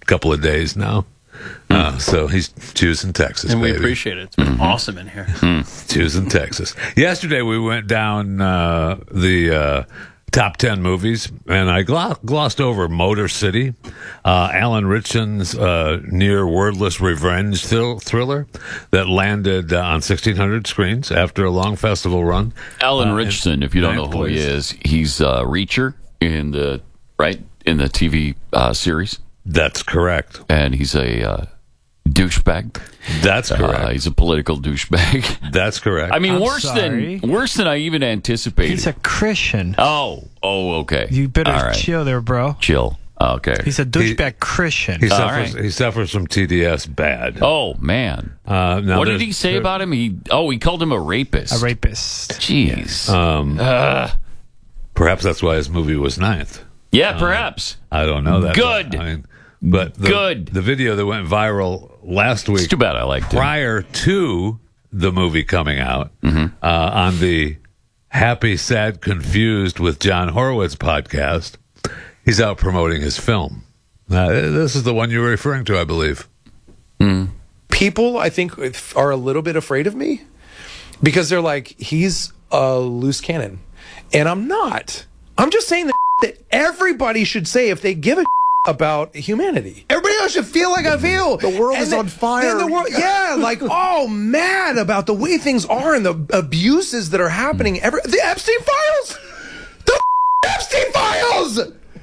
couple of days now. So he's choosing Texas, And we baby. appreciate it. It's been awesome in here. Choosing Texas. Yesterday we went down the top 10 movies, and I glossed over Motor City, Alan Ritchson's near wordless revenge thriller that landed on 1,600 screens after a long festival run. Alan Ritchson, if you don't know who he is, he's Reacher in the TV series, That's correct. and he's a douchebag. That's correct. He's a political douchebag. That's correct. I mean, I'm worse sorry. than I even anticipated. He's a Christian. Oh, okay. You better All right. chill there, bro. Chill. Okay. He's a douchebag Christian. He right. suffers from TDS bad. Oh man. Now What did there's- he say about him? He called him a rapist. A rapist. Jeez. Perhaps that's why his movie was 9th. Yeah, perhaps. I don't know that. Good. I mean, but the video that went viral last week, It's too bad I liked it. prior to the movie coming out, on the Happy, Sad, Confused with John Horowitz podcast, he's out promoting his film. This is the one you were referring to, I believe. People, I think, are a little bit afraid of me because they're like, he's a loose cannon. And I'm not. I'm just saying that everybody should say if they give a about humanity. Everybody else should feel like I feel. The world is on fire. Like, oh, mad about the way things are and the abuses that are happening. The Epstein files! The Epstein files!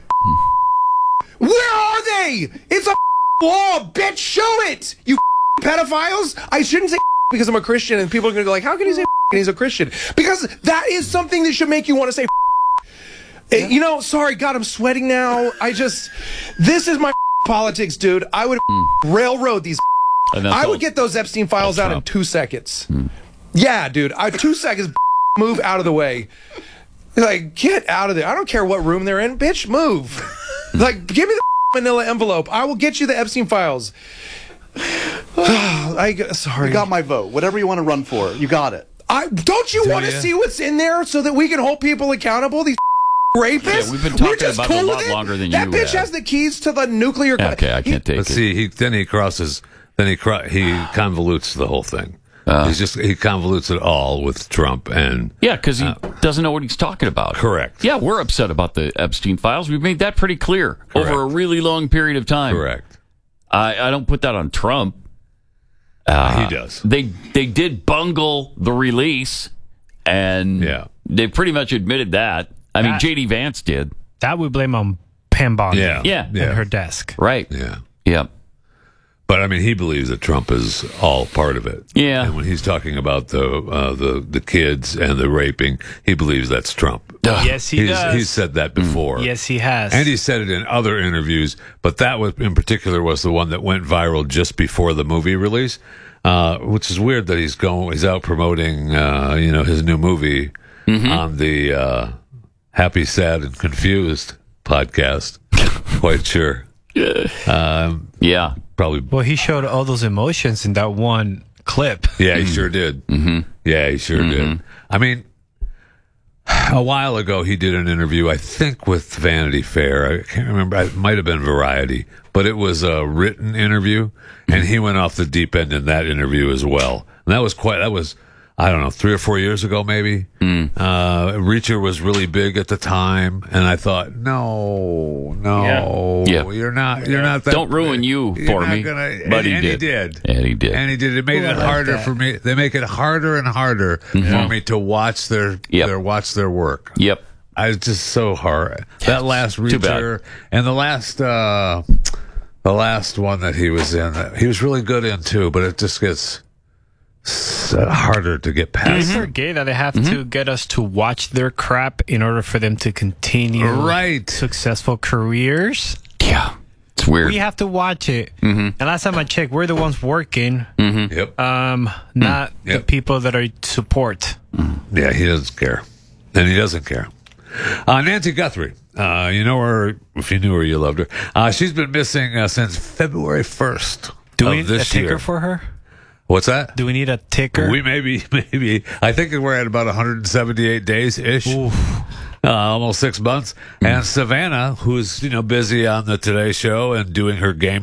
Where are they? It's a law, bitch. Show it, you pedophiles. I shouldn't say because I'm a Christian, and people are going to go like, how can he say and he's a Christian? Because that is something that should make you want to say You know, sorry, God, I'm sweating now. This is my politics, dude. I would railroad these. I would get those Epstein files out in 2 seconds. Yeah, dude. 2 seconds, move out of the way. Like, get out of there. I don't care what room they're in. Bitch, move. Like, give me the manila envelope. I will get you the Epstein files. Sorry. You got my vote. Whatever you want to run for, you got it. Don't you want to see what's in there so that we can hold people accountable? These rapists? Yeah, we've been talking just about cool it a with lot longer than that you bitch have. has the keys to the nuclear. Okay, I can't take But it. see, he convolutes the whole thing. He convolutes it all with Trump and Yeah, because he doesn't know what he's talking about. Correct. Yeah, we're upset about the Epstein files. We've made that pretty clear over a really long period of time. correct. I don't put that on Trump. He does. They did bungle the release, and they pretty much admitted that. I mean, J.D. Vance did. That we blame on Pam Bondi. Yeah. And her desk. Right. Yeah. Yeah. But I mean, he believes that Trump is all part of it. Yeah. And when he's talking about the kids and the raping, he believes that's Trump. Yes, he does. He's said that before. Yes, he has. And he said it in other interviews, but that was in particular was the one that went viral just before the movie release, which is weird that he's out promoting his new movie on the Happy, Sad, and Confused podcast. Quite sure. Yeah. Probably. Well, he showed all those emotions in that one clip. Yeah, he sure did. Mm-hmm. Yeah, he sure did. I mean, a while ago, he did an interview, I think, with Vanity Fair. I can't remember. It might have been Variety, but it was a written interview, and he went off the deep end in that interview as well. And that was, I don't know, 3 or 4 years ago, maybe. Reacher was really big at the time, and I thought, no, Yeah. you're not that. Don't ruin big. you You're for not me. gonna- But and he he did. did. And he did. And he did. It made it harder for me. They make it harder and harder for me to watch their work. Yep. I was just so hard. That last Too bad. Reacher and the last one that he was in, he was really good in too. But it just gets harder to get past. They're gay that they have to get us to watch their crap in order for them to continue successful careers. Yeah. It's weird. We have to watch it. And last time I checked, we're the ones working, Yep. not the people that are support. Yeah, he doesn't care, and he doesn't care. Nancy Guthrie, you know her. If you knew her, you loved her. She's been missing since February 1st. Do of we need a this ticker year. for her? What's that? Do we need a ticker? We maybe. I think we're at about 178 days ish. Almost 6 months. And Savannah, who's busy on the Today Show and doing her game